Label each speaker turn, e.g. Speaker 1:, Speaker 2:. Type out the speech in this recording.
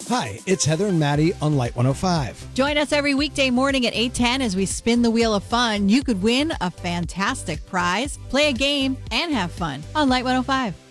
Speaker 1: Hi, it's Heather and Maddie on Light 105.
Speaker 2: Join us every weekday morning at 8:10 as we spin the wheel of fun. You could win a fantastic prize, play a game, and have fun on Light 105.